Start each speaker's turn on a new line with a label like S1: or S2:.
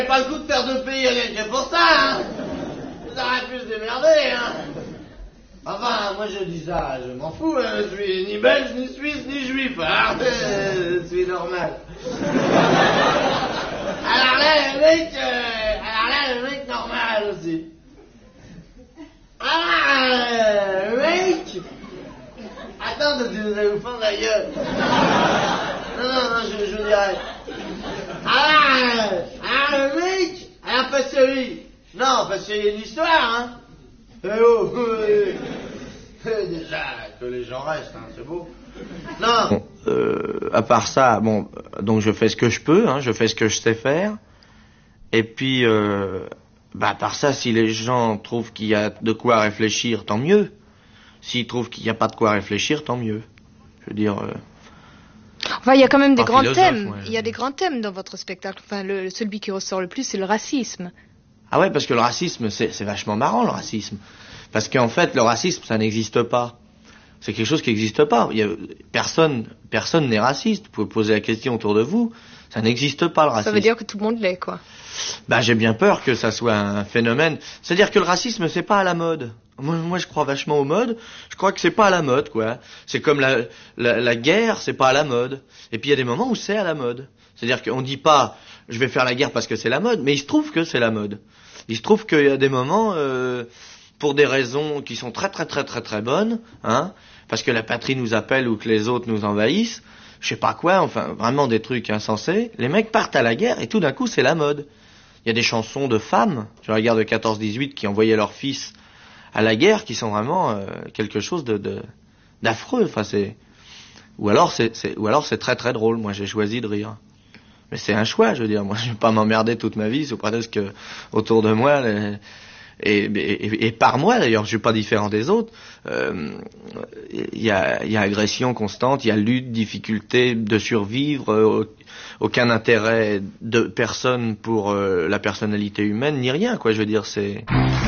S1: C'est pas le coup de faire deux pays rien que pour ça, hein. Vous auriez pu se démerder, hein. Enfin, moi je dis ça, je m'en fous, hein. Je suis ni belge, ni suisse, ni juif, hein. Je suis normal. Alors là, le mec normal aussi. Le mec... Attends, vous allez vous fendre la gueule. Non, je dirais. Le mec... Alors, parce que lui... Non, parce qu'il y a une histoire, hein. Déjà, que les gens restent, hein, c'est beau. Non.
S2: À part ça, bon, donc je fais ce que je peux, hein, je fais ce que je sais faire. Et puis, à part ça, si les gens trouvent qu'il y a de quoi réfléchir, tant mieux. S'ils trouvent qu'il n'y a pas de quoi réfléchir, tant mieux. Je veux dire...
S3: Enfin, il y a quand même des grands thèmes.
S2: Ouais.
S3: Il y a des grands thèmes dans votre spectacle. Enfin, celui qui ressort le plus, c'est le racisme. Ah
S2: ouais, parce que le racisme, c'est vachement marrant, le racisme. Parce qu'en fait, le racisme, ça n'existe pas. C'est quelque chose qui n'existe pas. Personne n'est raciste. Vous pouvez poser la question autour de vous. Ça n'existe pas, le racisme.
S3: Ça veut dire que tout le monde l'est, quoi.
S2: J'ai bien peur que ça soit un phénomène. C'est-à-dire que le racisme, c'est pas à la mode. Moi, je crois vachement aux modes. Je crois que c'est pas à la mode, quoi. C'est comme la guerre, c'est pas à la mode. Et puis il y a des moments où c'est à la mode. C'est-à-dire qu'on dit pas, je vais faire la guerre parce que c'est la mode, mais il se trouve que c'est la mode. Il se trouve qu'il y a des moments, pour des raisons qui sont très très très très très bonnes, hein, parce que la patrie nous appelle ou que les autres nous envahissent, je sais pas quoi, enfin vraiment des trucs insensés. Les mecs partent à la guerre et tout d'un coup c'est la mode. Il y a des chansons de femmes sur la guerre de 14-18 qui envoyaient leurs fils à la guerre qui sont vraiment quelque chose d'affreux. Enfin ou alors c'est très très drôle. Moi j'ai choisi de rire. Mais c'est un choix, je veux dire. Moi je vais pas m'emmerder toute ma vie, c'est presque autour de moi. Et par moi d'ailleurs, je suis pas différent des autres. Il y a agression constante, il y a lutte, difficulté de survivre, aucun intérêt de personne pour la personnalité humaine, ni rien, quoi. Je veux dire, c'est